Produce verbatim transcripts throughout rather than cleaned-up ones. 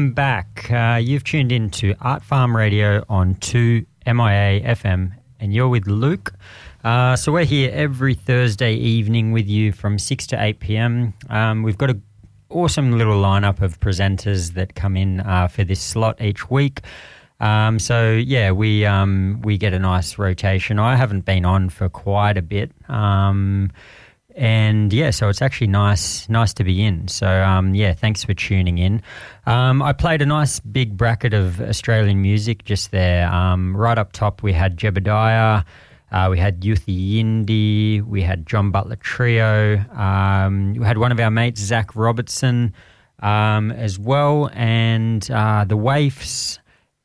welcome back. Uh, you've tuned in to Art Farm Radio on two M I A F M, and you're with Luke. Uh, so we're here every Thursday evening with you from six to eight p.m. Um, we've got an awesome little lineup of presenters that come in uh, for this slot each week. Um, so, yeah, we um, we get a nice rotation. I haven't been on for quite a bit. Um And, yeah, so it's actually nice nice to be in. So, um, yeah, thanks for tuning in. Um, I played a nice big bracket of Australian music just there. Um, right up top we had Jebediah, uh, we had Youthi Yindi, we had John Butler Trio, um, we had one of our mates, Zach Robertson, um, as well, and uh, The Waifs,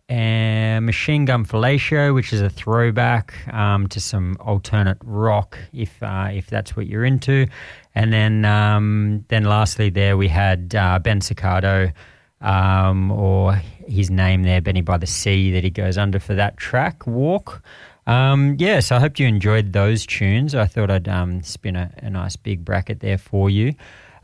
and Machine Gun Fellatio, which is a throwback um, to some alternate rock, if uh, if that's what you're into. And then um, then lastly there we had uh, Ben Ciccardo, um, or his name there, Benny by the Sea, that he goes under for that track, Walk. Um, yeah, so I hope you enjoyed those tunes. I thought I'd um, spin a, a nice big bracket there for you.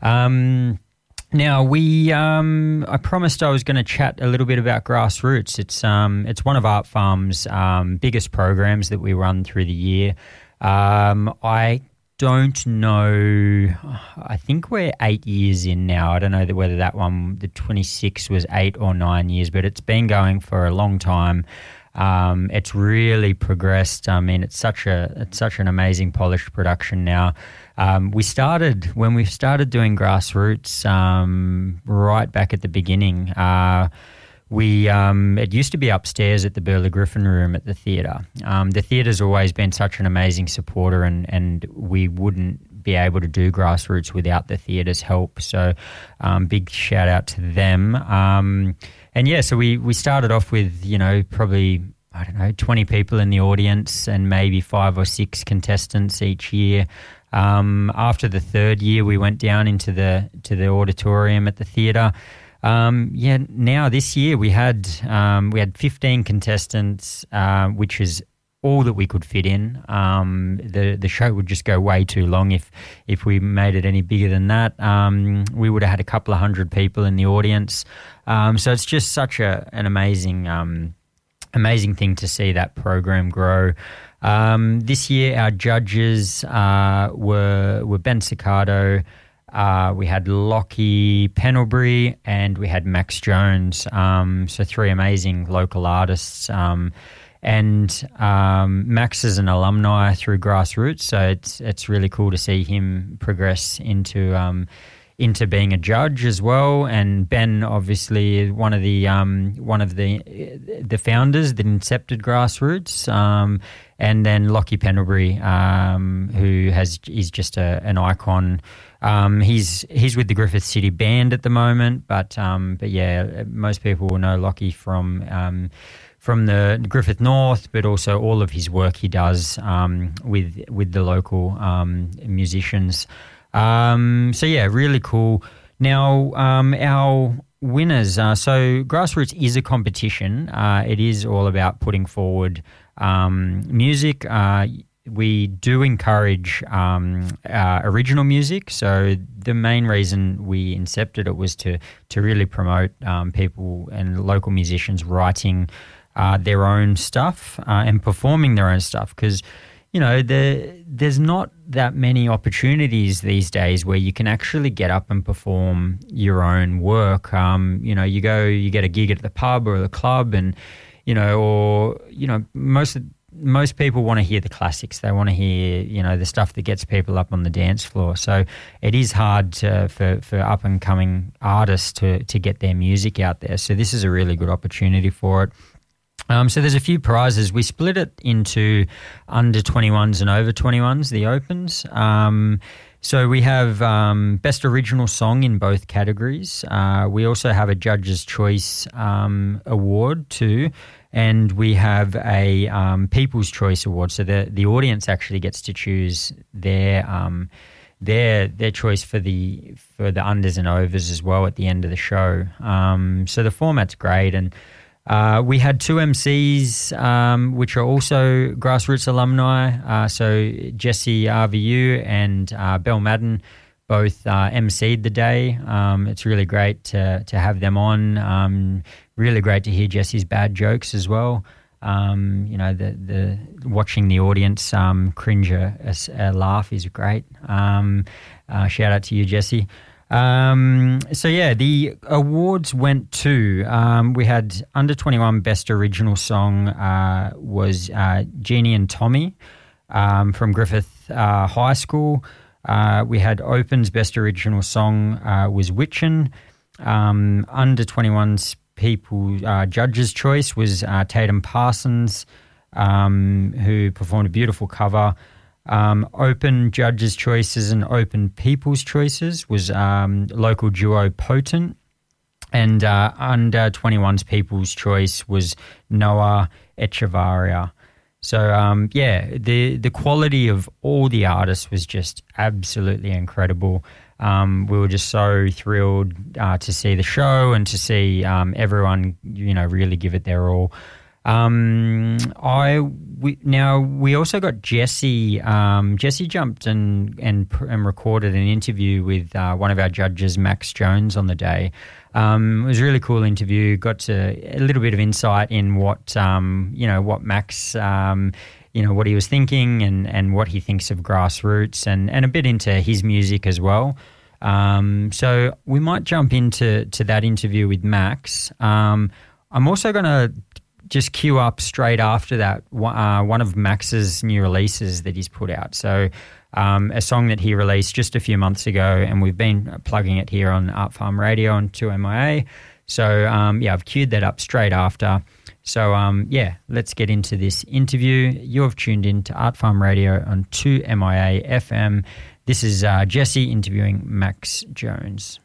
Um Now we, um, I promised I was going to chat a little bit about Grassroots. It's um, it's one of Art Farm's um, biggest programs that we run through the year. Um, I don't know. I think we're eight years in now. I don't know that whether that one, the twenty-six, was eight or nine years, but it's been going for a long time. Um, it's really progressed. I mean, it's such a it's such an amazing polished production now. Um, we started when we started doing Grassroots um, right back at the beginning. Uh, we um, it used to be upstairs at the Burley Griffin Room at the theatre. Um, the theatre's always been such an amazing supporter, and and we wouldn't be able to do Grassroots without the theatre's help. So, um, big shout out to them. Um, and yeah, so we we started off with you know probably I don't know twenty people in the audience and maybe five or six contestants each year. Um, after the third year, we went down into the to the auditorium at the theatre. Um, yeah, now this year we had um, we had fifteen contestants, uh, which is all that we could fit in. Um, the the show would just go way too long if if we made it any bigger than that. Um, we would have had a couple of hundred people in the audience. Um, so it's just such a an amazing um, amazing thing to see that program grow. Um, this year, our judges uh, were were Ben Ciccardo, uh, we had Lockie Pendlebury, and we had Max Jones. Um, so three amazing local artists. Um, and um, Max is an alumni through Grassroots, so it's it's really cool to see him progress into um, into being a judge as well. And Ben, obviously, one of the um, one of the the founders that incepted Grassroots. Um, And then Lockie Pendlebury, um, who has is just a, an icon. Um, he's he's with the Griffith City Band at the moment, but um, but yeah, most people will know Lockie from um, from the Griffith North, but also all of his work he does um, with with the local um, musicians. Um, so yeah, really cool. Now um, our winners. Uh, so Grassroots is a competition. Uh, it is all about putting forward Um, music. Uh, we do encourage um, uh, original music. So the main reason we incepted it was to to really promote um, people and local musicians writing uh, their own stuff uh, and performing their own stuff, because you know the, there's not that many opportunities these days where you can actually get up and perform your own work. Um, you know, you go, you get a gig at the pub or the club, and you know, or, you know, most most people want to hear the classics. They want to hear, you know, the stuff that gets people up on the dance floor. So it is hard to, for, for up-and-coming artists to, to get their music out there. So this is a really good opportunity for it. Um, so there's a few prizes. We split it into under twenty-ones and over twenty-ones, the opens. Um, so we have um, Best Original Song in both categories. Uh, we also have a Judge's Choice um, award too. And we have a um, People's Choice Award, so the the audience actually gets to choose their um, their their choice for the for the unders and overs as well at the end of the show. Um, so the format's great, and uh, we had two M Cs um, which are also Grassroots alumni. Uh, so Jesse R V U and uh, Belle Madden both uh, emceed the day. Um, it's really great to to have them on. Um, really great to hear Jesse's bad jokes as well. Um, you know, the the watching the audience um, cringe a, a, a laugh is great. Um, uh, shout out to you, Jesse. Um, so yeah, the awards went to, um, we had under twenty-one Best Original Song uh, was uh, Jeannie and Tommy um, from Griffith uh, High School. Uh, we had Open's Best Original Song uh, was Witchin. Um, under twenty-one's People uh, Judge's Choice was uh, Tatum Parsons, um, who performed a beautiful cover. Um, open Judges' Choices and Open People's Choices was um, local duo Potent, and uh, under twenty-one's People's Choice was Noah Echevarria. So, um, yeah, the, the quality of all the artists was just absolutely incredible. Um, we were just so thrilled uh, to see the show and to see um, everyone, you know, really give it their all. Um, I we, now we also got Jesse. Um, Jesse jumped and and and recorded an interview with uh, one of our judges, Max Jones, on the day. Um, it was a really cool interview. Got to a little bit of insight in what um, you know what Max um, you know what he was thinking and, and what he thinks of Grassroots and, and a bit into his music as well. Um, so we might jump into to that interview with Max. Um, I'm also going to just queue up straight after that uh, one of Max's new releases that he's put out. So um, a song that he released just a few months ago, and we've been plugging it here on Art Farm Radio on two M I A. So um, yeah, I've queued that up straight after. So um, yeah, let's get into this interview. You've tuned in to Art Farm Radio on two M I A F M. This is uh, Jesse interviewing Max Jones.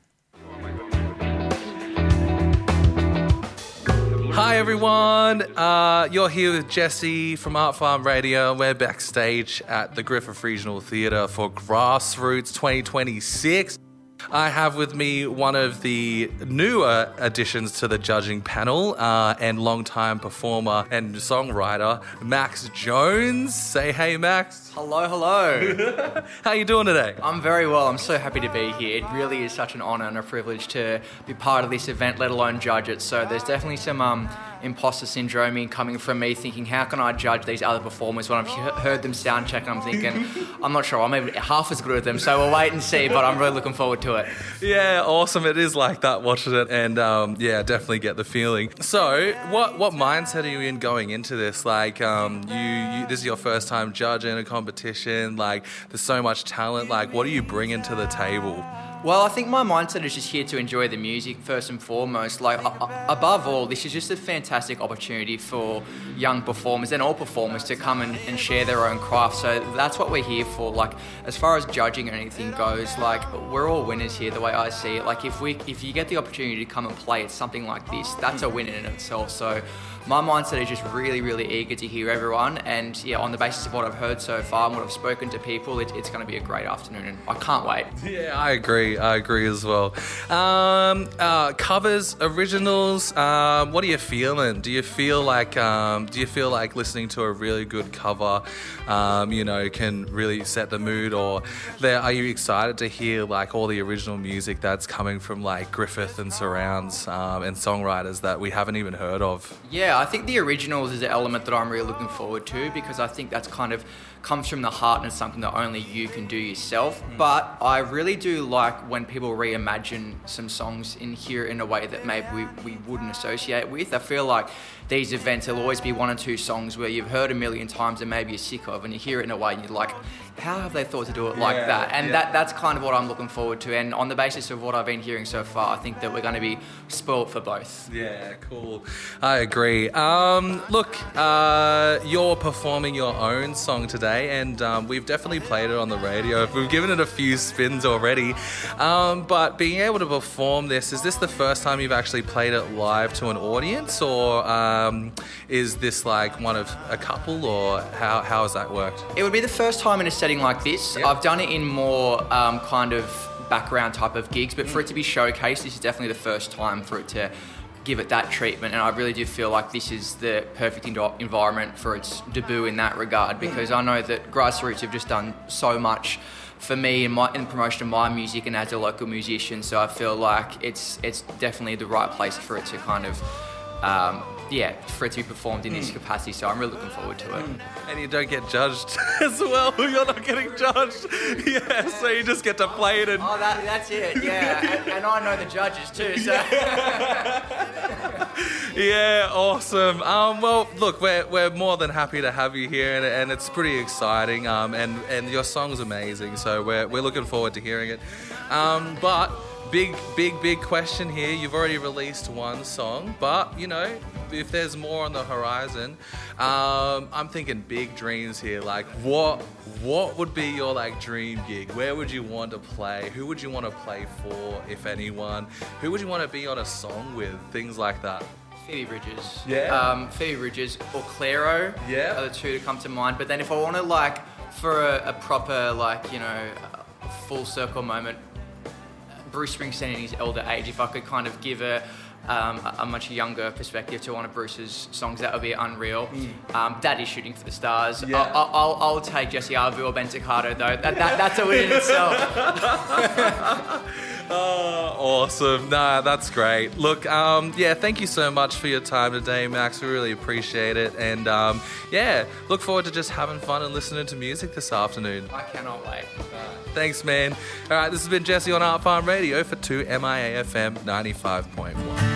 Hi everyone, uh, you're here with Jesse from Art Farm Radio. We're backstage at the Griffith Regional Theatre for Grassroots twenty twenty-six. I have with me one of the newer additions to the judging panel uh, and longtime performer and songwriter, Max Jones. Say hey, Max. Hello, hello. How you doing today? I'm very well. I'm so happy to be here. It really is such an honour and a privilege to be part of this event, let alone judge it. So there's definitely some um, imposter syndrome coming from me thinking, how can I judge these other performers when I've he- heard them sound check and I'm thinking, I'm not sure, I'm maybe half as good as them. So we'll wait and see, but I'm really looking forward to it. Yeah, awesome. It is like that watching it, and um, yeah, definitely get the feeling. So what what mindset are you in going into this? Like um, you, you this is your first time judging a competition, like there's so much talent, like what are you bringing to the table? Well, I think my mindset is just here to enjoy the music first and foremost. Like, uh, above all, this is just a fantastic opportunity for young performers and all performers to come and, and share their own craft. So that's what we're here for. Like, as far as judging or anything goes, like, we're all winners here, the way I see it. Like, if we, if you get the opportunity to come and play at something like this, that's a win in itself. So my mindset is just really, really eager to hear everyone. And yeah, on the basis of what I've heard so far and what I've spoken to people, it, it's going to be a great afternoon and I can't wait. Yeah, I agree. I agree as well. Um, uh, covers, originals, um, what are you feeling? Do you feel like, um, do you feel like listening to a really good cover, um, you know, can really set the mood, or there, are you excited to hear like all the original music that's coming from like Griffith and surrounds, um, and songwriters that we haven't even heard of? Yeah, I think the originals is an element that I'm really looking forward to, because I think that's kind of comes from the heart and it's something that only you can do yourself. But I really do like when people reimagine some songs in here in a way that maybe we, we wouldn't associate with. I feel like these events, there'll always be one or two songs where you've heard a million times and maybe you're sick of, and you hear it in a way and you're like, how have they thought to do it like yeah, that? And yeah. that that's kind of what I'm looking forward to. And on the basis of what I've been hearing so far, I think that we're going to be spoilt for both. Yeah, cool. I agree. Um, look, uh, you're performing your own song today, and um, we've definitely played it on the radio. We've given it a few spins already. Um, but being able to perform this, is this the first time you've actually played it live to an audience, or um, is this like one of a couple, or how, how has that worked? It would be the first time in a setting like this. Yep. I've done it in more um, kind of background type of gigs, but for it to be showcased, this is definitely the first time for it to give it that treatment, and I really do feel like this is the perfect indo- environment for its debut in that regard, because I know that Grassroots have just done so much for me in my in promotion of my music and as a local musician. So I feel like it's it's definitely the right place for it to kind of um, yeah for it to be performed in this Mm. capacity. So I'm really looking forward to it. And you don't get judged as well. You're not getting judged. Yeah, so you just get to play it and Oh, that, that's it. Yeah, and, and I know the judges too. So yeah, awesome. Um, well, look, we're, we're more than happy to have you here, and, and it's pretty exciting. Um, and, and your song's amazing, so we're we're looking forward to hearing it. Um, but big, big, big question here. You've already released one song, but you know, if there's more on the horizon, um, I'm thinking big dreams here. Like, what what would be your like dream gig? Where would you want to play? Who would you want to play for, if anyone? Who would you want to be on a song with? Things like that. Phoebe Bridges. Yeah. Um, Phoebe Bridges or Clairo. Yeah. Are the two to come to mind. But then if I want to like for a, a proper like you know a full circle moment, Bruce Springsteen in his elder age. If I could kind of give a um, a much younger perspective to one of Bruce's songs, that would be unreal. Mm. Um, Daddy's Shooting for the Stars. Yeah. I'll, I'll, I'll take Jesse Arville or Ben Staccato though. That, that, that's a win in itself. Oh, awesome. Nah, that's great. Look, um, yeah, thank you so much for your time today, Max. We really appreciate it. And, um, yeah, look forward to just having fun and listening to music this afternoon. I cannot wait. Thanks, man. All right, this has been Jesse on Art Farm Radio for two M I A F M ninety-five point one.